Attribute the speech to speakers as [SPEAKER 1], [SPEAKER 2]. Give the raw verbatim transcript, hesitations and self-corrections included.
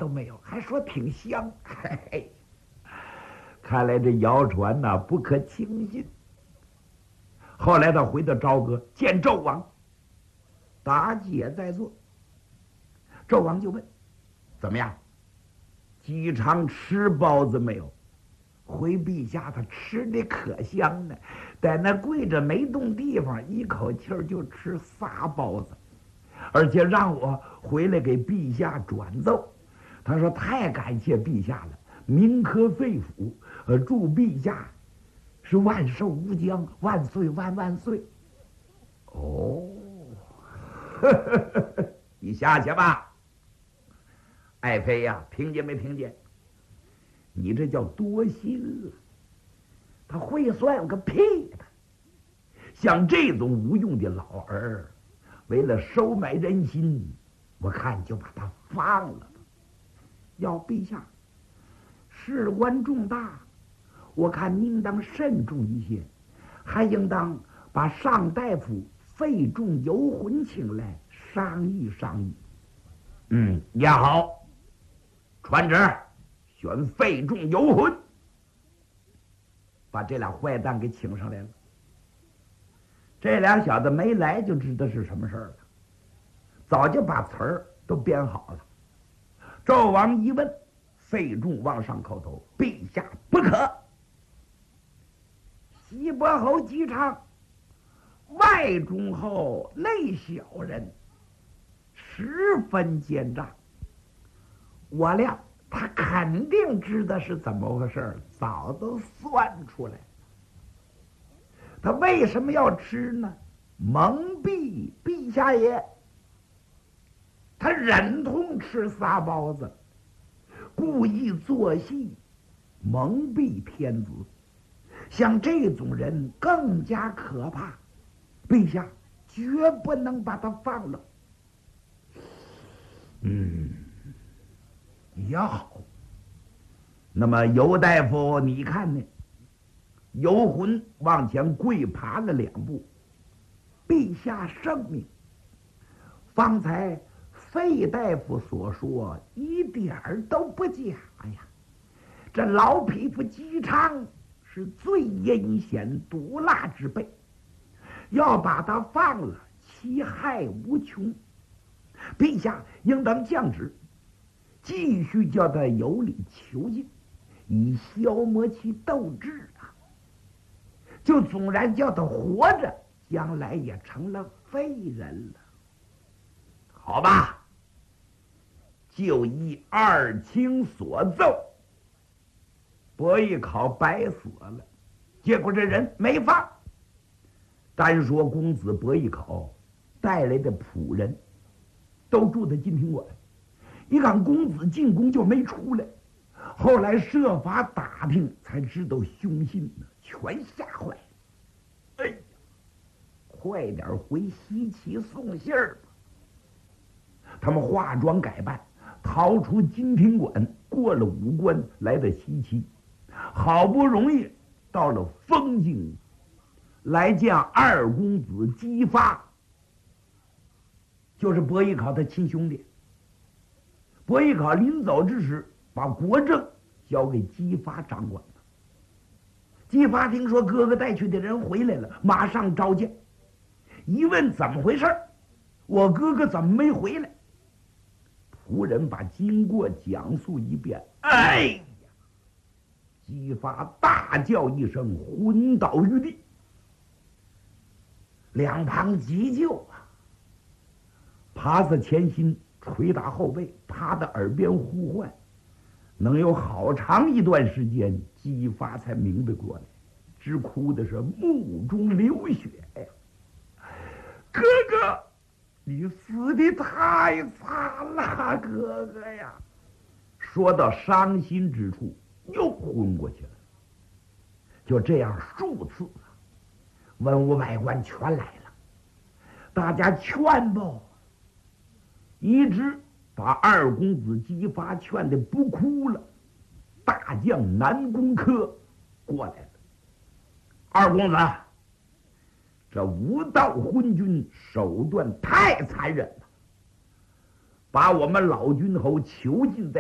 [SPEAKER 1] 都没有，还说挺香。嘿嘿，看来这谣传呐、不可轻信。后来他回到朝歌见纣王，妲己也在座。纣王就问：怎么样？姬昌吃包子没有？回陛下，他吃的可香呢，在那跪着没动地方，一口气儿就吃仨包子，而且让我回来给陛下转奏。他说太感谢陛下了，铭刻肺腑，呃，祝陛下是万寿无疆，万岁万万岁。哦，呵呵呵呵，你下去吧。爱妃呀，听见没听见？你这叫多心了。他会算个屁的！像这种无用的老儿，为了收买人心，我看就把他放了吧。要陛下，事关重大，我看应当慎重一些，还应当把上大夫费仲游魂请来商议商议。嗯，也好，传旨选费仲游魂，把这俩坏蛋给请上来了。这俩小子没来就知道是什么事儿了，早就把词儿都编好了。纣王一问，费仲往上叩头：陛下不可。西伯侯姬昌，外忠厚，内小人，十分奸诈。我料他肯定知道是怎么回事，早都算出来了。他为什么要吃呢？蒙蔽陛下也。他忍痛吃仨包子，故意做戏，蒙蔽天子。像这种人更加可怕，陛下绝不能把他放了。嗯，也好。那么尤大夫，你看呢？游魂往前跪爬了两步，陛下圣明。方才费大夫所说一点儿都不假呀。这老匹夫姬昌是最阴险毒辣之辈，要把他放了，其害无穷。陛下应当降旨，继续叫他有理囚禁，以消磨其斗志啊。就纵然叫他活着，将来也成了废人了。好吧，就依二卿所奏，伯邑考白死了，结果这人没放。单说公子伯邑考带来的仆人都住在金庭馆，一看公子进宫就没出来，后来设法打听才知道凶信呢，全吓坏了。哎呀，快点回西岐送信儿吧！他们化妆改扮，逃出金庭馆，过了五关，来到西岐，好不容易到了丰京，来见二公子姬发，就是伯邑考他亲兄弟。伯邑考临走之时，把国政交给姬发掌管了。姬发听说哥哥带去的人回来了，马上召见。一问怎么回事，我哥哥怎么没回来？仆人把经过讲述一遍。哎呀！姬发大叫一声，昏倒于地。两旁急救啊！耙子前心，捶打后背，他的耳边呼唤，能有好长一段时间，姬发才明白过来，直哭的是目中流血呀！哥哥，你死的太惨了，哥哥呀！说到伤心之处，又昏过去了。就这样数次了，文武百官全来了，大家劝吧，一直把二公子姬发劝的不哭了。大将南宫轲过来了，二公子，这无道昏君手段太残忍了，把我们老君侯囚禁在